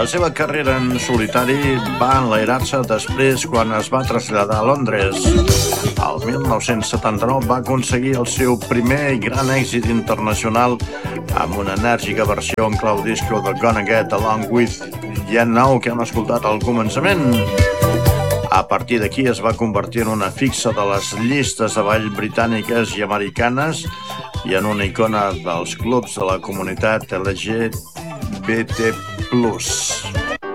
La seva carrera en solitari va enlairar-se després quan es va traslladar a Londres. El 1979 va aconseguir el seu primer gran èxit internacional amb una enèrgica versió en clau disco de Gonna Get Along With You Know que hem escoltat al començament. A partir d'aquí es va convertir en una fixa de les llistes de ball britàniques i americanes i en una icona dels clubs de la comunitat LGBT+.